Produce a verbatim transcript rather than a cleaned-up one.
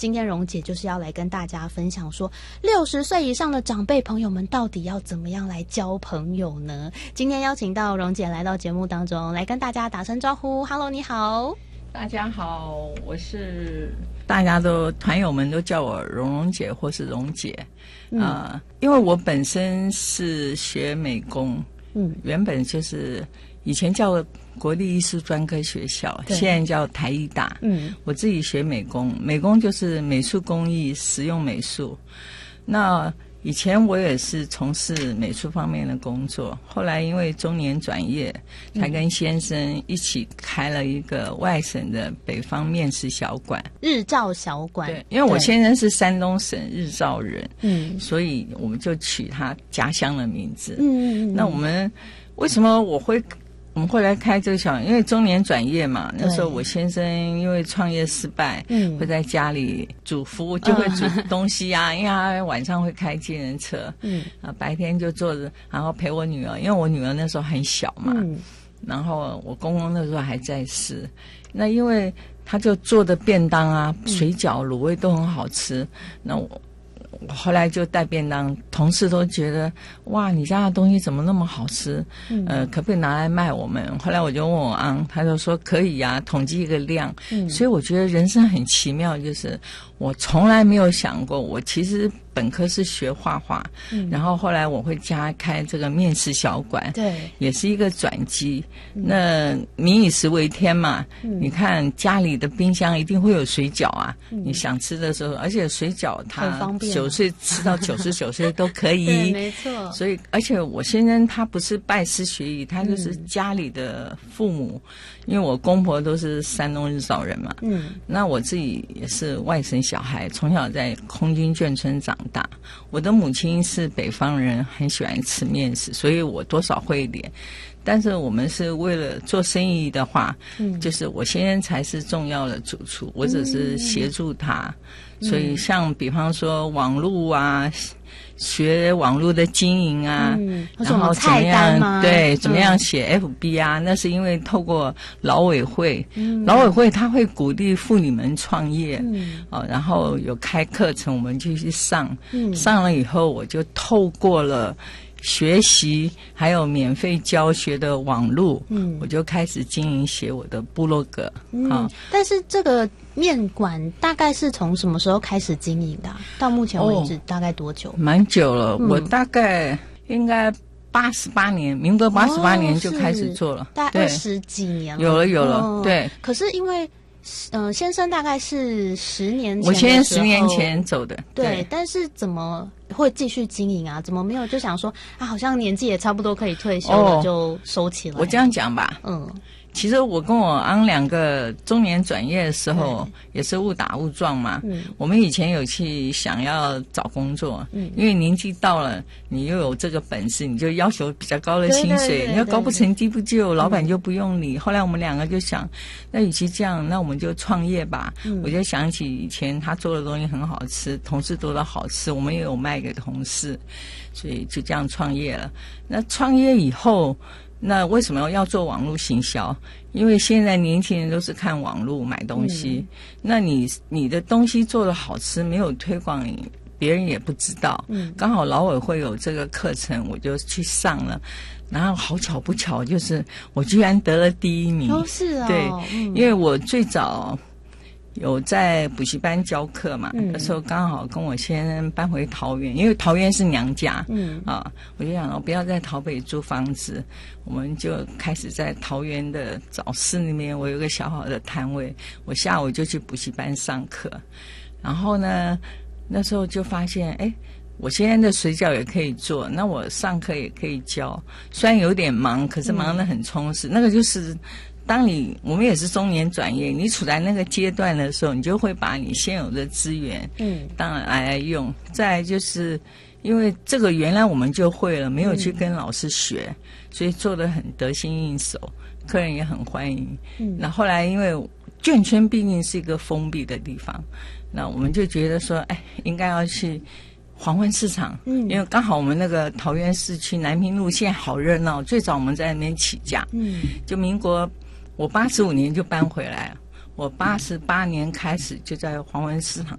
今天蓉姐就是要来跟大家分享说，六十岁以上的长辈朋友们到底要怎么样来交朋友呢？今天邀请到蓉姐来到节目当中，来跟大家打声招呼。Hello， 你好。 大家好，我是大家都团友们都叫我蓉蓉姐或是蓉姐，嗯、呃，因为我本身是学美工，嗯，原本就是以前叫国立艺术专科学校，现在叫台艺大，嗯，我自己学美工，美工就是美术工艺、实用美术，那。以前我也是从事美术方面的工作，后来因为中年转业，才跟先生一起开了一个外省的北方面食小馆， 日照小馆。 对，因为我先生是山东省日照人，嗯，所以我们就取他家乡的名字。嗯嗯嗯。那我们为什么我会？我们会来开这个小，因为中年转业嘛。那时候我先生因为创业失败，嗯，会在家里煮服务，就会煮东西啊。嗯、因为他晚上会开计程车，嗯，啊，白天就坐着，然后陪我女儿，因为我女儿那时候很小嘛，嗯，然后我公公那时候还在世。那因为他就做的便当啊，水饺、卤味都很好吃。那我。我后来就带便当，同事都觉得哇，你家的东西怎么那么好吃？嗯、呃，可不可以拿来卖我们？后来我就问我昂，他就说可以啊，统计一个量。嗯，所以我觉得人生很奇妙，就是我从来没有想过，我其实本科是学画画，嗯，然后后来我会加开这个面食小馆，对，也是一个转机。嗯、那民以食为天嘛，嗯、你看家里的冰箱一定会有水饺啊，嗯、你想吃的时候，而且水饺它很方便。 九岁吃到九十九岁都可以， 对，没错。 所以，而且我先生他不是拜师学艺，他就是家里的父母，嗯、因为我公婆都是山东日照人嘛，嗯，那我自己也是外省小孩，从小在空军眷村长大。我的母亲是北方人，很喜欢吃面食，所以我多少会一点。但是我们是为了做生意的话，嗯，就是我先生才是重要的主厨，我只是协助他。嗯、所以像比方说网络啊，学网络的经营啊，嗯、然后怎么样对怎么样写 F B 啊，嗯、那是因为透过劳委会，嗯、劳委会他会鼓励妇女们创业，嗯、哦，然后有开课程，我们就去上，嗯、上了以后我就透过了。学习还有免费教学的网络，嗯，我就开始经营写我的部落格， 嗯，啊、但是这个面馆大概是从什么时候开始经营的、啊？到目前为止、哦、大概多久？ 蛮久了，嗯、我大概应该八十八年，民国八十八年就开始做了， 哦、大概二十几年了， 有了有了， 哦、 对。 可是因为。嗯、呃，先生大概是十年前， 我先生十年前走的， 对，对，但是怎么会继续经营啊？怎么没有就想说啊，好像年纪也差不多可以退休了，哦、就收起来？ 我这样讲吧，嗯。其实我跟我昂两个中年转业的时候，也是误打误撞嘛。嗯，我们以前有去想要找工作，嗯，因为年纪到了，你又有这个本事，你就要求比较高的薪水，对对对对，你要高不成低不就，老板就不用你。嗯、后来我们两个就想，那与其这样，那我们就创业吧。嗯、我就想起以前他做的东西很好吃，同事做的好吃，我们也有卖给同事，所以就这样创业了。那创业以后。那为什么要做网络行销？因为现在年轻人都是看网络买东西，嗯、那你你的东西做得好吃，没有推广，别人也不知道。嗯，刚好劳委会有这个课程，我就去上了。然后好巧不巧，就是我居然得了第一名。 哦，是哦， 对，嗯、因为我最早。有在补习班教课嘛？嗯、那时候刚好跟我先生搬回桃园，因为桃园是娘家。嗯啊，我就想，我不要在台北租房子，我们就开始在桃园的早市那边，我有个小好的摊位，我下午就去补习班上课。然后呢，那时候就发现，哎，我现在的水饺也可以做，那我上课也可以教，虽然有点忙，可是忙得很充实。嗯、那个就是。当你我们也是中年转业，你处在那个阶段的时候，你就会把你现有的资源，嗯，当然来用。再来就是因为这个原来我们就会了，没有去跟老师学，嗯、所以做得很得心应手，客人也很欢迎。嗯，那后来因为眷村毕竟是一个封闭的地方，那我们就觉得说，哎，应该要去。黄昏市场，嗯，因为刚好我们那个桃园市区南平路现在好热闹，最早我们在那边起家，嗯，就民国我八十五年就搬回来了，我八十八年开始就在黄昏市场